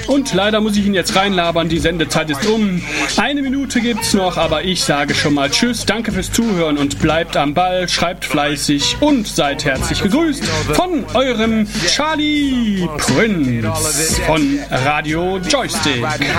Und leider muss ich ihn jetzt reinlabern, die Sendezeit ist um. 1 Minute gibt's noch, aber ich sage schon mal Tschüss, danke fürs Zuhören und bleibt am Ball, schreibt fleißig und seid herzlich gegrüßt von eurem Charlie Prinz von Radio Joystick.